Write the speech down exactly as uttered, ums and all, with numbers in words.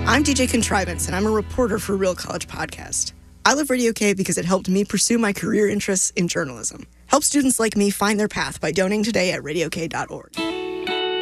I'm D J Contrivance, and I'm a reporter for Real College Podcast. I love Radio K because it helped me pursue my career interests in journalism. Help students like me find their path by donating today at radio k dot org.